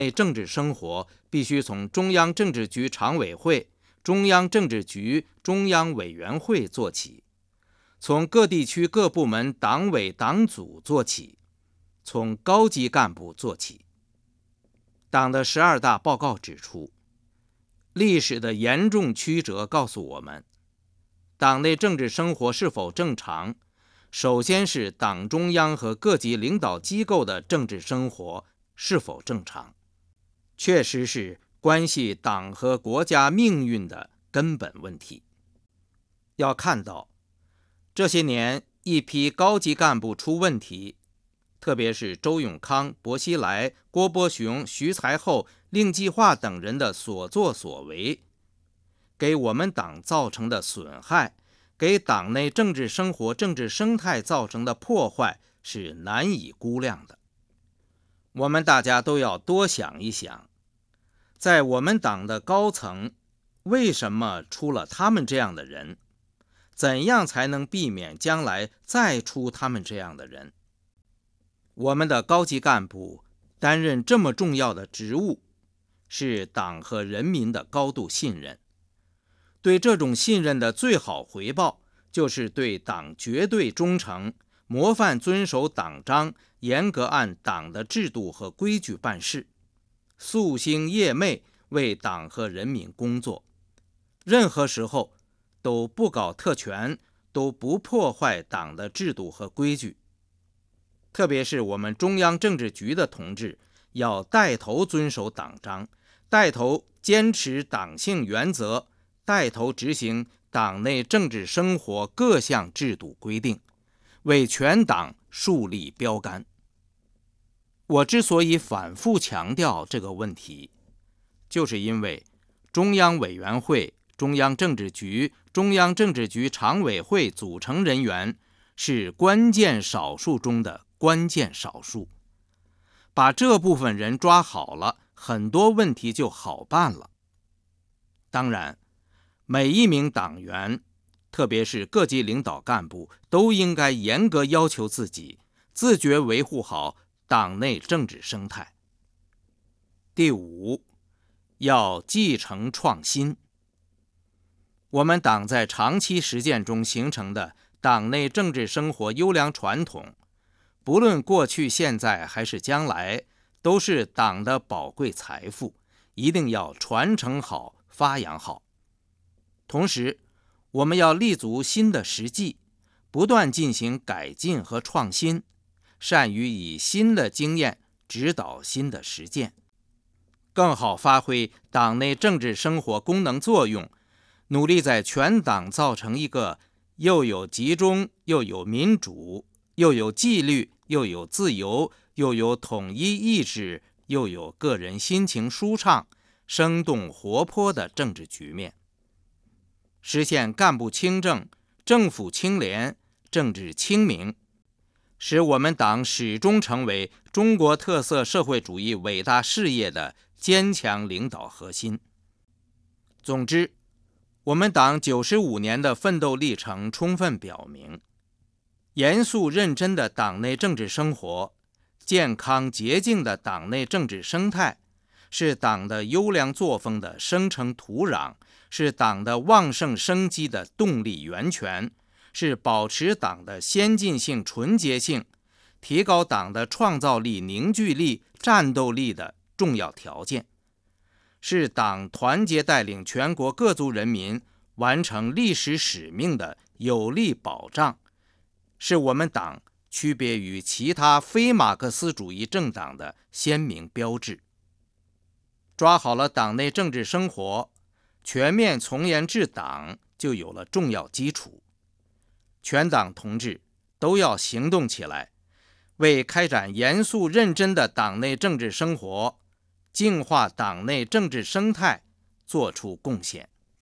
政治生活必须从中央政治局常委会、中央政治局、中央委员会做起，从各地区各部门党委党组做起，从高级干部做起。党的12大报告指出，历史的严重曲折告诉我们，党内政治生活是否正常，首先是党中央和各级领导机构的政治生活是否正常，确实是关系党和国家命运的根本问题。要看到，这些年一批高级干部出问题，特别是周永康、薄熙来、郭伯雄、徐才厚、令计划等人的所作所为，给我们党造成的损害，给党内政治生活、政治生态造成的破坏是难以估量的。我们大家都要多想一想，在我们党的高层，为什么出了他们这样的人？怎样才能避免将来再出他们这样的人？我们的高级干部担任这么重要的职务，是党和人民的高度信任。对这种信任的最好回报，就是对党绝对忠诚，模范遵守党章，严格按党的制度和规矩办事，夙兴夜寐为党和人民工作，任何时候都不搞特权，都不破坏党的制度和规矩。特别是我们中央政治局的同志，要带头遵守党章，带头坚持党性原则，带头执行党内政治生活各项制度规定，为全党树立标杆。我之所以反复强调这个问题，就是因为中央委员会、中央政治局、中央政治局常委会组成人员是关键少数中的关键少数，把这部分人抓好了，很多问题就好办了。当然，每一名党员，特别是各级领导干部，都应该严格要求自己，自觉维护好党内政治生态。第5，要继承创新。我们党在长期实践中形成的党内政治生活优良传统，不论过去、现在还是将来，都是党的宝贵财富，一定要传承好、发扬好。同时，我们要立足新的实际，不断进行改进和创新，善于以新的经验指导新的实践，更好发挥党内政治生活功能作用，努力在全党造成一个又有集中，又有民主，又有纪律，又有自由，又有统一意志，又有个人心情舒畅、生动活泼的政治局面，实现干部清正、政府清廉、政治清明，使我们党始终成为中国特色社会主义伟大事业的坚强领导核心。总之，我们党95年的奋斗历程充分表明，严肃认真的党内政治生活，健康洁净的党内政治生态，是党的优良作风的生成土壤，是党的旺盛生机的动力源泉，是保持党的先进性、纯洁性，提高党的创造力、凝聚力、战斗力的重要条件，是党团结带领全国各族人民完成历史使命的有力保障，是我们党区别于其他非马克思主义政党的鲜明标志。抓好了党内政治生活，全面从严治党就有了重要基础。全党同志都要行动起来，为开展严肃认真的党内政治生活、净化党内政治生态做出贡献。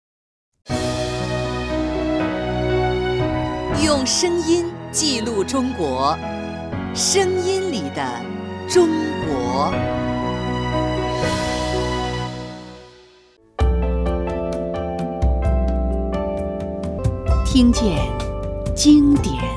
用声音记录中国，声音里的中国。听见经典